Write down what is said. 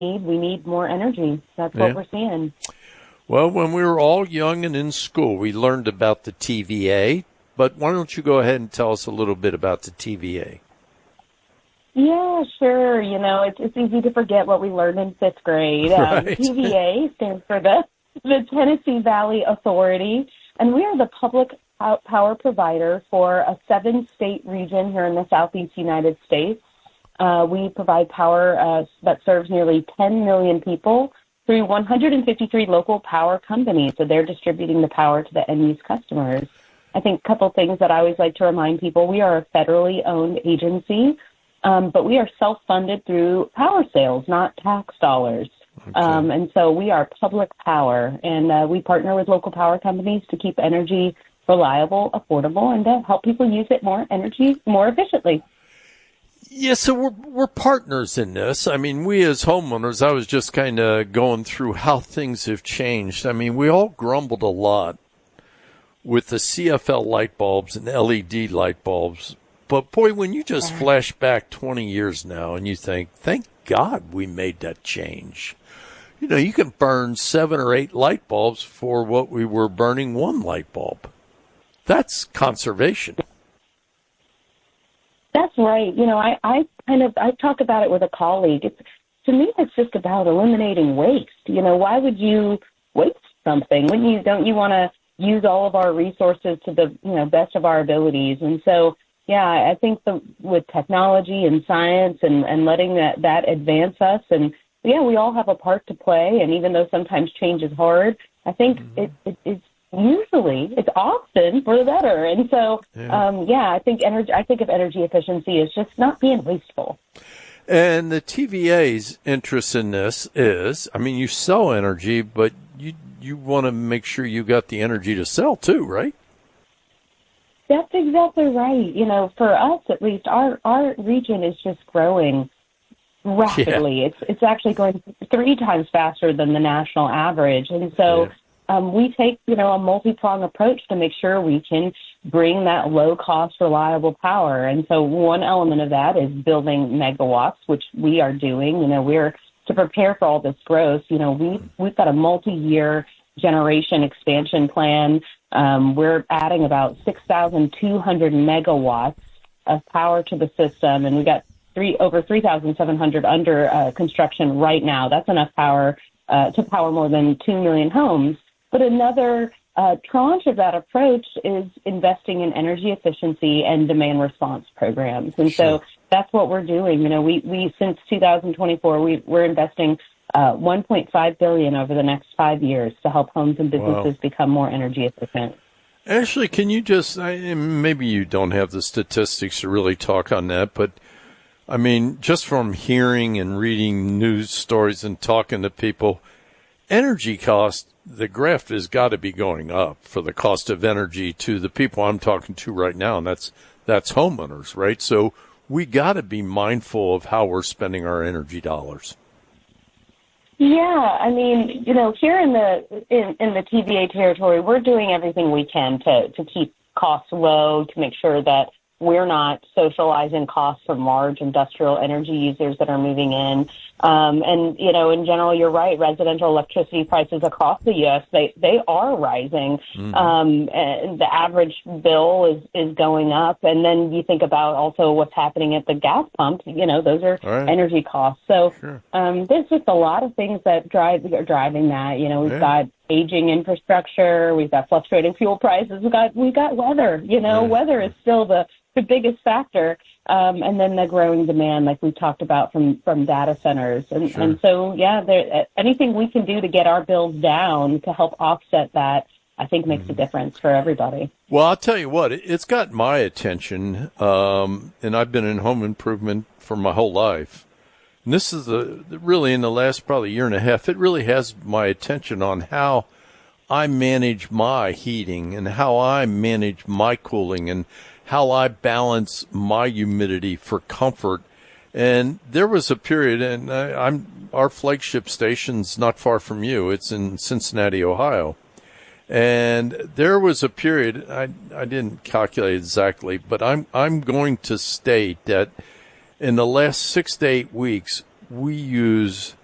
We need more energy. That's what we're seeing. Well, when we were all young and in school, we learned about the TVA. But why don't you go ahead and tell us a little bit about the TVA? Yeah, sure. You know, it's easy to forget what we learned in fifth grade. Right. TVA stands for the Tennessee Valley Authority, and we are the public power provider for a 7-state region here in the southeast United States. We provide power that serves nearly 10 million people through 153 local power companies. So they're distributing the power to the end-use customers. I think a couple things that I always like to remind people, we are a federally owned agency, but we are self-funded through power sales, not tax dollars. Okay. And so we are public power, and we partner with local power companies to keep energy reliable, affordable, and to help people use it more efficiently. Yeah, so we're partners in this. I mean, we as homeowners, I was just kind of going through how things have changed. I mean, we all grumbled a lot with the CFL light bulbs and LED light bulbs. But, boy, when you just flash back 20 years now and you think, thank God we made that change. You know, you can burn 7 or 8 light bulbs for what we were burning 1 light bulb. That's conservation. That's right. You know, I talk about it with a colleague. To me, it's just about eliminating waste. You know, why would you waste something? Don't you want to use all of our resources to the best of our abilities? And so, yeah, I think with technology and science and letting that advance us, and yeah, we all have a part to play. And even though sometimes change is hard, I think it's often for the better. And so, I think of energy efficiency as just not being wasteful. And the TVA's interest in this is, I mean, you sell energy, but you want to make sure you got the energy to sell too, right? That's exactly right. You know, for us at least, our region is just growing rapidly. Yeah. It's actually going 3 times faster than the national average, and so. Yeah. We take, a multi-pronged approach to make sure we can bring that low-cost, reliable power. And so one element of that is building megawatts, which we are doing. You know, we're to prepare for all this growth. You know, we've got a multi-year generation expansion plan. We're adding about 6,200 megawatts of power to the system, and we got over 3,700 under construction right now. That's enough power to power more than 2 million homes. But another tranche of that approach is investing in energy efficiency and demand response programs. And so that's what we're doing. You know, we since 2024, we're investing $1.5 billion over the next 5 years to help homes and businesses become more energy efficient. Ashley, can you just, maybe you don't have the statistics to really talk on that, but I mean, just from hearing and reading news stories and talking to people, energy cost, the graph has got to be going up for the cost of energy to the people I'm talking to right now, and that's homeowners, right? So we got to be mindful of how we're spending our energy dollars. Yeah, I mean, here in the TVA territory, we're doing everything we can to keep costs low, to make sure that we're not socializing costs from large industrial energy users that are moving in. And, in general, you're right. Residential electricity prices across the U.S., they are rising. And the average bill is going up. And then you think about also what's happening at the gas pump. Those are energy costs. So there's just a lot of things that are driving that. We've got aging infrastructure. We've got fluctuating fuel prices. We've got weather. Weather is still the biggest factor, and then the growing demand, like we talked about from data centers. And so, anything we can do to get our bills down to help offset that, I think makes a difference for everybody. Well, I'll tell you what, it's got my attention, and I've been in home improvement for my whole life. And this is really in the last probably year and a half, it really has my attention on how I manage my heating and how I manage my cooling and how I balance my humidity for comfort. And there was a period, and our flagship station's not far from you. It's in Cincinnati, Ohio. And there was a period, I didn't calculate exactly, but I'm going to state that in the last 6 to 8 weeks, we use